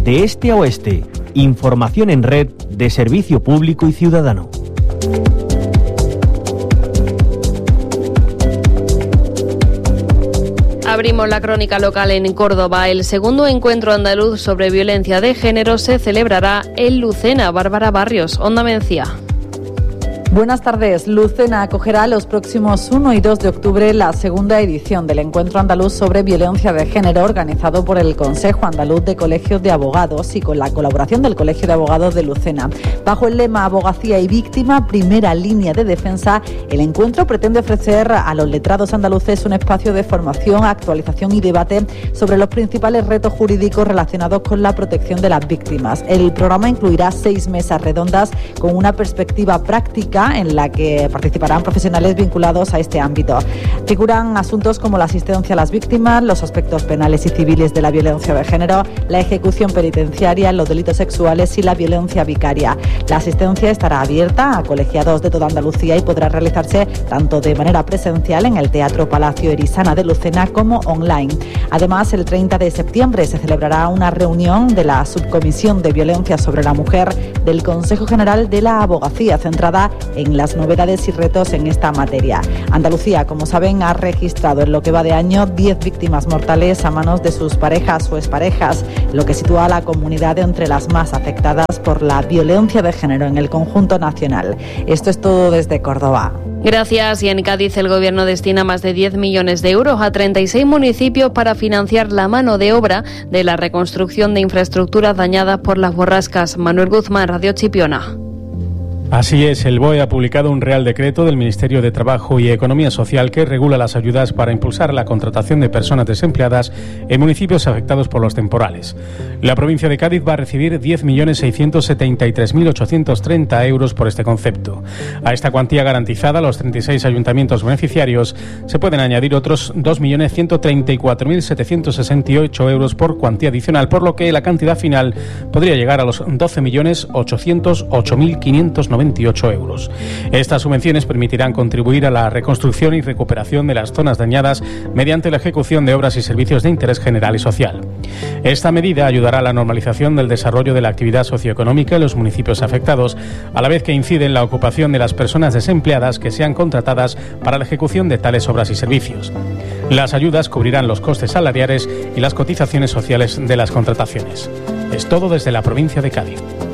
de este a oeste. Información en red de Servicio Público y Ciudadano. Abrimos la crónica local en Córdoba. El segundo encuentro andaluz sobre violencia de género se celebrará en Lucena. Bárbara Barrios, Onda Mencía. Buenas tardes. Lucena acogerá los próximos 1 y 2 de octubre la segunda edición del Encuentro Andaluz sobre Violencia de Género, organizado por el Consejo Andaluz de Colegios de Abogados y con la colaboración del Colegio de Abogados de Lucena. Bajo el lema Abogacía y Víctima, primera línea de defensa, el encuentro pretende ofrecer a los letrados andaluces un espacio de formación, actualización y debate sobre los principales retos jurídicos relacionados con la protección de las víctimas. El programa incluirá 6 mesas redondas con una perspectiva práctica en la que participarán profesionales vinculados a este ámbito. Figuran asuntos como la asistencia a las víctimas, los aspectos penales y civiles de la violencia de género, la ejecución penitenciaria, los delitos sexuales y la violencia vicaria. La asistencia estará abierta a colegiados de toda Andalucía y podrá realizarse tanto de manera presencial en el Teatro Palacio Erisana de Lucena como online. Además, el 30 de septiembre se celebrará una reunión de la Subcomisión de Violencia sobre la Mujer del Consejo General de la Abogacía, centrada en las novedades y retos en esta materia. Andalucía, como saben, ha registrado en lo que va de año 10 víctimas mortales a manos de sus parejas o exparejas, lo que sitúa a la comunidad entre las más afectadas por la violencia de género en el conjunto nacional. Esto es todo desde Córdoba. Gracias. Y en Cádiz el Gobierno destina más de 10 millones de euros a 36 municipios para financiar la mano de obra de la reconstrucción de infraestructuras dañadas por las borrascas. Manuel Guzmán, Radio Chipiona. Así es, el BOE ha publicado un Real Decreto del Ministerio de Trabajo y Economía Social que regula las ayudas para impulsar la contratación de personas desempleadas en municipios afectados por los temporales. La provincia de Cádiz va a recibir 10.673.830 euros por este concepto. A esta cuantía garantizada, los 36 ayuntamientos beneficiarios se pueden añadir otros 2.134.768 euros por cuantía adicional, por lo que la cantidad final podría llegar a los 12.808.598 euros. Estas subvenciones permitirán contribuir a la reconstrucción y recuperación de las zonas dañadas mediante la ejecución de obras y servicios de interés general y social. Esta medida ayudará a la normalización del desarrollo de la actividad socioeconómica en los municipios afectados, a la vez que incide en la ocupación de las personas desempleadas que sean contratadas para la ejecución de tales obras y servicios. Las ayudas cubrirán los costes salariales y las cotizaciones sociales de las contrataciones. Es todo desde la provincia de Cádiz.